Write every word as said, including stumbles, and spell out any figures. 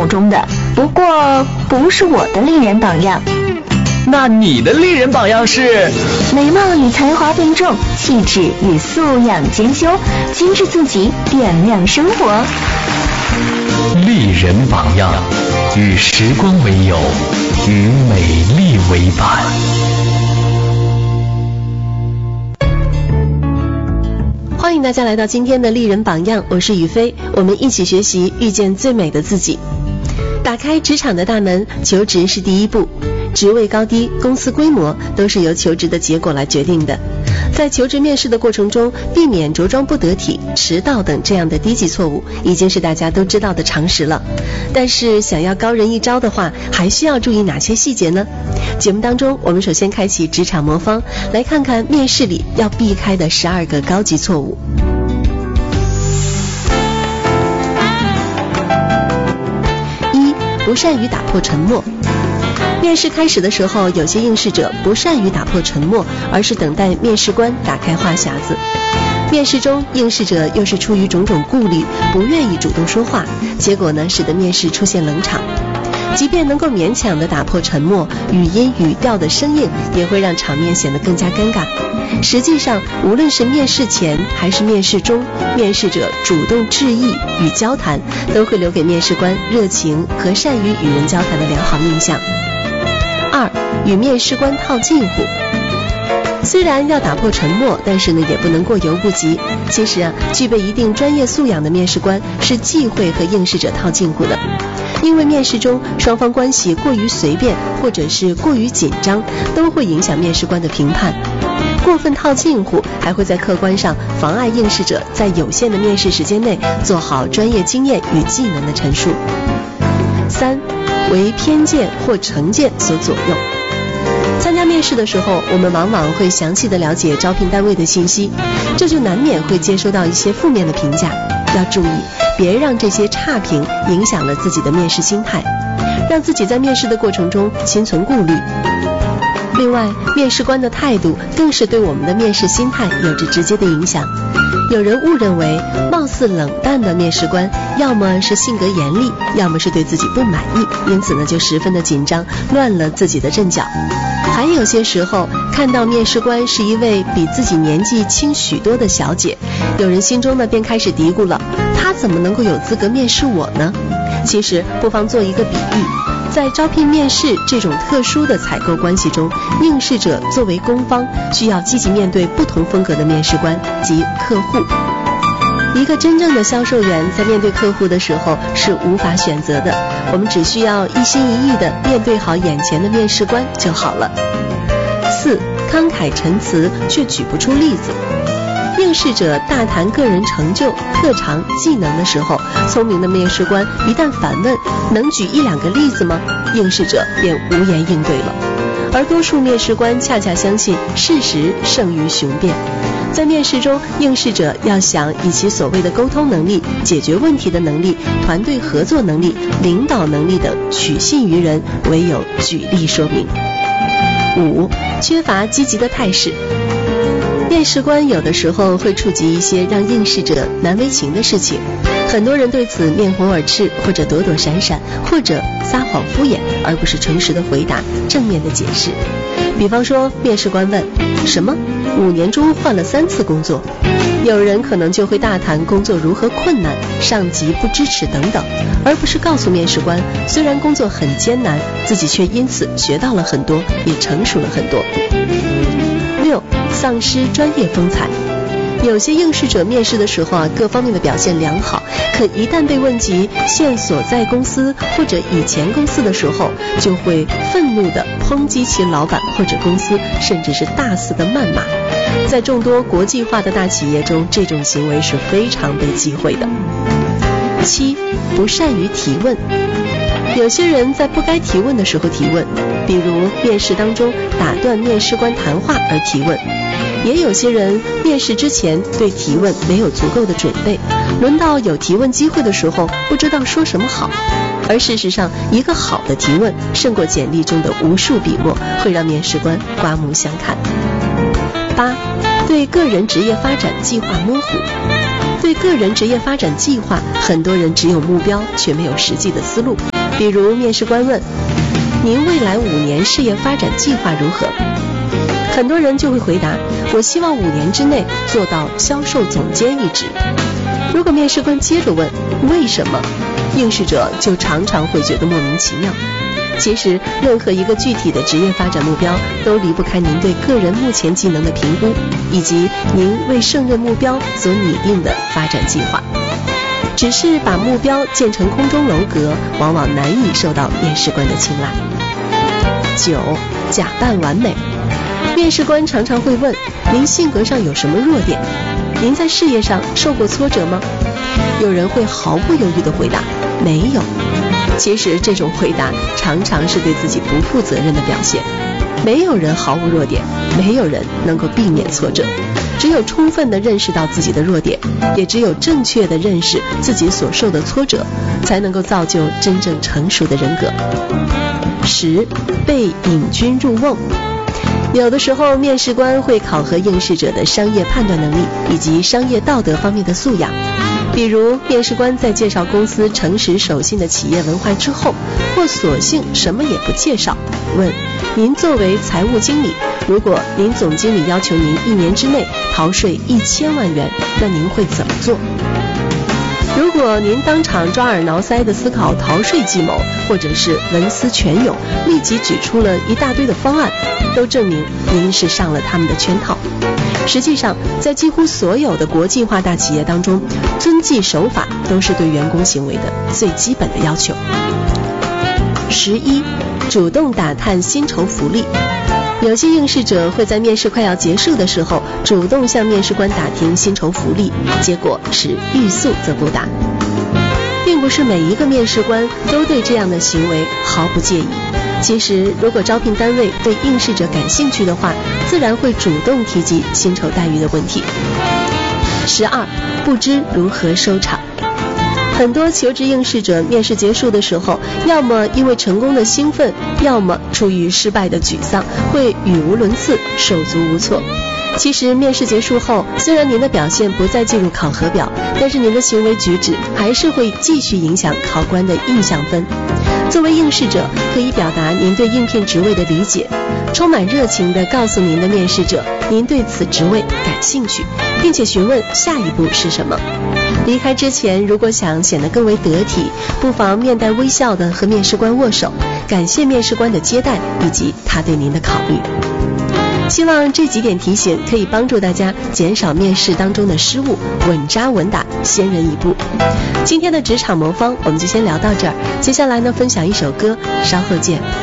目中的，不过不是我的丽人榜样。 那你的丽人榜样是？ 美貌与才华并重，气质与素养兼修，精致自己，点亮生活。 丽人榜样，与时光为友，与美丽为伴。 欢迎大家来到今天的丽人榜样，我是雨飞，我们一起学习遇见最美的自己。打开职场的大门，求职是第一步。职位高低、公司规模都是由求职的结果来决定的。在求职面试的过程中，避免着装不得体、迟到等这样的低级错误，已经是大家都知道的常识了。但是想要高人一招的话，还需要注意哪些细节呢？节目当中，我们首先开启职场魔方，来看看面试里要避开的十二个高级错误。一、不善于打破沉默。面试开始的时候，有些应试者不善于打破沉默，而是等待面试官打开话匣子。面试中，应试者又是出于种种顾虑，不愿意主动说话，结果呢，使得面试出现冷场。即便能够勉强地打破沉默，语音语调的生硬也会让场面显得更加尴尬。实际上，无论是面试前还是面试中，面试者主动致意与交谈，都会留给面试官热情和善于与人交谈的良好印象。二、与面试官套近乎。虽然要打破沉默，但是呢也不能过犹不及。其实啊，具备一定专业素养的面试官是忌讳和应试者套近乎的，因为面试中双方关系过于随便或者是过于紧张，都会影响面试官的评判。过分套近乎还会在客观上妨碍应试者在有限的面试时间内做好专业经验与技能的陈述。三、为偏见或成见所左右。参加面试的时候，我们往往会详细的了解招聘单位的信息，这就难免会接收到一些负面的评价。要注意，别让这些差评影响了自己的面试心态，让自己在面试的过程中心存顾虑。另外，面试官的态度更是对我们的面试心态有着直接的影响。有人误认为貌似冷淡的面试官要么是性格严厉，要么是对自己不满意，因此呢就十分的紧张，乱了自己的阵脚。还有些时候看到面试官是一位比自己年纪轻许多的小姐，有人心中呢便开始嘀咕了，她怎么能够有资格面试我呢？其实不妨做一个比喻，在招聘面试这种特殊的采购关系中，应试者作为攻方，需要积极面对不同风格的面试官及客户。一个真正的销售员在面对客户的时候是无法选择的，我们只需要一心一意的面对好眼前的面试官就好了。四、慷慨陈词却举不出例子。应试者大谈个人成就、特长、技能的时候，聪明的面试官一旦反问能举一两个例子吗？应试者便无言应对了。而多数面试官恰恰相信事实胜于雄辩。在面试中，应试者要想以其所谓的沟通能力、解决问题的能力、团队合作能力、领导能力等取信于人，唯有举例说明。五、缺乏积极的态势。面试官有的时候会触及一些让应试者难为情的事情，很多人对此面红耳赤，或者躲躲闪闪，或者撒谎敷衍，而不是诚实的回答，正面的解释。比方说，面试官问什么五年中换了三次工作，有人可能就会大谈工作如何困难，上级不支持等等，而不是告诉面试官，虽然工作很艰难，自己却因此学到了很多，也成熟了很多。六、丧失专业风采。有些应试者面试的时候啊，各方面的表现良好，可一旦被问及现所在公司或者以前公司的时候，就会愤怒地抨击其老板或者公司，甚至是大肆的谩骂。在众多国际化的大企业中，这种行为是非常被忌讳的。七、不善于提问。有些人在不该提问的时候提问，比如面试当中打断面试官谈话而提问。也有些人面试之前对提问没有足够的准备，轮到有提问机会的时候不知道说什么好。而事实上，一个好的提问胜过简历中的无数笔墨，会让面试官刮目相看。八、对个人职业发展计划模糊。对个人职业发展计划，很多人只有目标却没有实际的思路。 比如面试官问您未来五年事业发展计划如何，很多人就会回答我希望五年之内做到销售总监一职。如果面试官接着问为什么，应试者就常常会觉得莫名其妙。其实任何一个具体的职业发展目标都离不开您对个人目前技能的评估，以及您为胜任目标所拟定的发展计划。只是把目标建成空中楼阁，往往难以受到面试官的青睐。九、假扮完美。面试官常常会问您性格上有什么弱点，您在事业上受过挫折吗？有人会毫不犹豫地回答没有。其实这种回答常常是对自己不负责任的表现。没有人毫无弱点，没有人能够避免挫折。只有充分地认识到自己的弱点，也只有正确地认识自己所受的挫折，才能够造就真正成熟的人格。十、被引君入瓮。有的时候面试官会考核应试者的商业判断能力以及商业道德方面的素养。比如面试官在介绍公司诚实守信的企业文化之后，或索性什么也不介绍，问您作为财务经理，如果您总经理要求您一年之内逃税一千万元，那您会怎么做？如果您当场抓耳挠腮地思考逃税计谋，或者是文思泉涌，立即举出了一大堆的方案，都证明您是上了他们的圈套。实际上，在几乎所有的国际化大企业当中，遵纪守法都是对员工行为的最基本的要求。十一、主动打探薪酬福利。有些应试者会在面试快要结束的时候，主动向面试官打听薪酬福利，结果是欲速则不达。并不是每一个面试官都对这样的行为毫不介意。其实，如果招聘单位对应试者感兴趣的话，自然会主动提及薪酬待遇的问题。十二、不知如何收场。很多求职应试者面试结束的时候，要么因为成功的兴奋，要么出于失败的沮丧，会语无伦次，手足无措。其实面试结束后，虽然您的表现不再进入考核表，但是您的行为举止还是会继续影响考官的印象分。作为应试者，可以表达您对应聘职位的理解，充满热情地告诉您的面试者您对此职位感兴趣，并且询问下一步是什么。离开之前，如果想显得更为得体，不妨面带微笑地和面试官握手，感谢面试官的接待以及他对您的考虑。希望这几点提醒可以帮助大家减少面试当中的失误，稳扎稳打，先人一步。今天的职场魔方我们就先聊到这儿，接下来呢分享一首歌，稍后见。